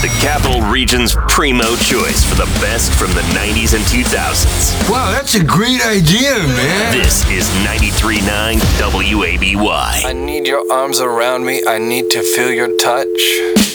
The Capital Region's primo choice for the best from the 90s and 2000s. Wow, that's a great idea, man. This is 93.9 WABY. I need your arms around me. I need to feel your touch.